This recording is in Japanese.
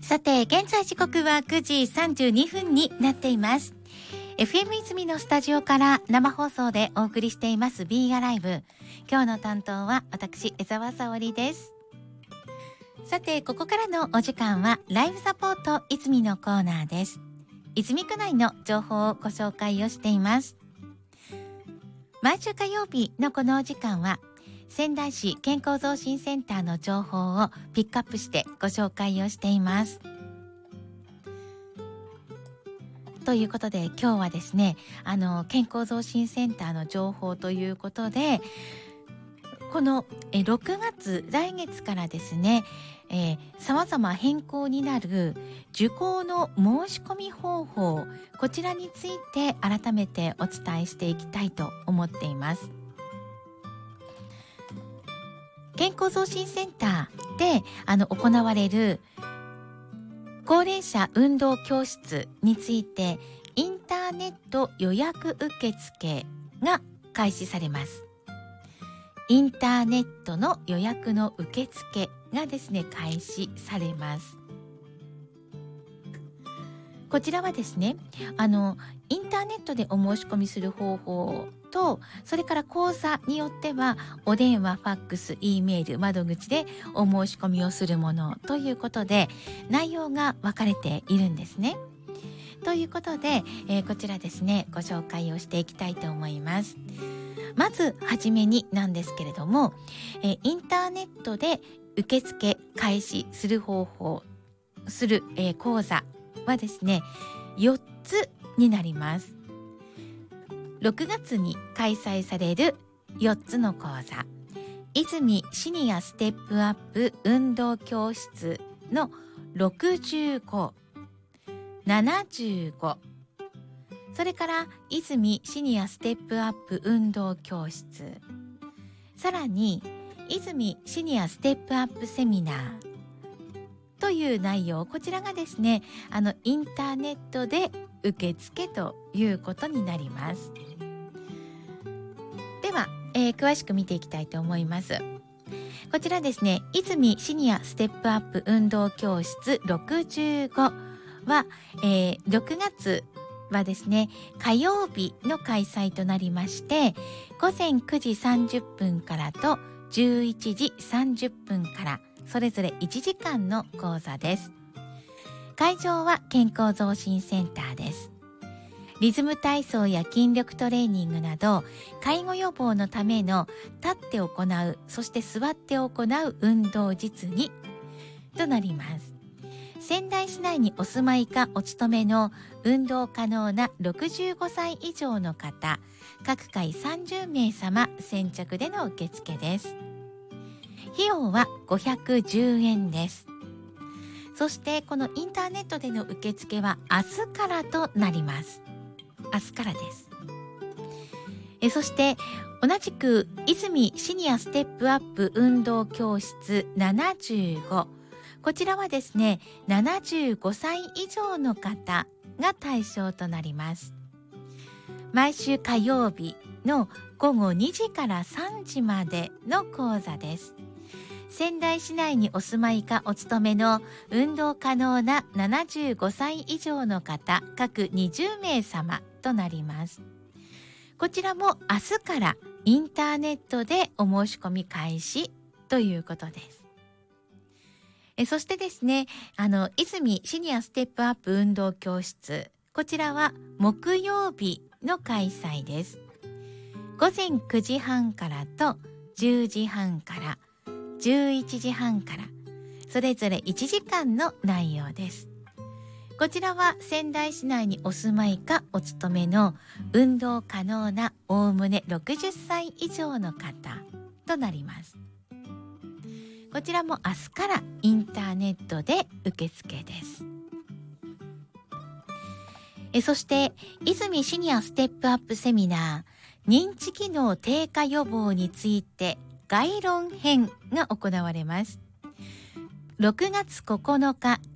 さて現在時刻は9時32分になっています。 FM 泉のスタジオから生放送でお送りしていますビーアライブ。今日の担当は私江澤沙織です。さてここからのお時間はライブサポート泉のコーナーです。泉区内の情報をご紹介をしています。毎週火曜日のこのお時間は仙台市健康増進センターの情報をピックアップしてご紹介をしています。ということで今日はですね、健康増進センターの情報ということで、この6月来月からですね、様々変更になる受講の申し込み方法、こちらについて改めてお伝えしていきたいと思っています。健康増進センターで行われる高齢者運動教室についてインターネット予約受付が開始されます。インターネットの予約の受付がですね開始されます。こちらはですねインターネットでお申し込みする方法と、それから講座によってはお電話、ファックス、Eメール、窓口でお申し込みをするものということで内容が分かれているんですね。ということで、こちらですねご紹介をしていきたいと思います。まずはじめになんですけれども、インターネットで受付開始する方法する、講座はですね4つになります。6月に開催される4つの講座、泉シニアステップアップ運動教室の65、75、それから泉シニアステップアップ運動教室、さらに泉シニアステップアップセミナーという内容、こちらがですねインターネットで受付ということになります。では、詳しく見ていきたいと思います。こちらですね泉シニアステップアップ運動教室65は、6月はですね火曜日の開催となりまして、午前9時30分からと11時30分からそれぞれ1時間の講座です。会場は健康増進センターです。リズム体操や筋力トレーニングなど介護予防のための立って行う、そして座って行う運動実技となります。仙台市内にお住まいかお勤めの運動可能な65歳以上の方、各回30名様先着での受付です。費用は510円です。そしてこのインターネットでの受付は明日からとなります。明日からです。そして同じく泉シニアステップアップ運動教室75、こちらはですね75歳以上の方が対象となります。毎週火曜日の午後2時から3時までの講座です。仙台市内にお住まいかお勤めの運動可能な75歳以上の方各20名様となります。こちらも明日からインターネットでお申し込み開始ということです。そしてですね泉シニアステップアップ運動教室、こちらは木曜日の開催です。午前9時半からと10時半から11時半からそれぞれ1時間の内容です。こちらは仙台市内にお住まいかお勤めの運動可能なおおむね60歳以上の方となります。こちらも明日からインターネットで受付です。そして泉シニアステップアップセミナー認知機能低下予防について概論編が行われます。6月9日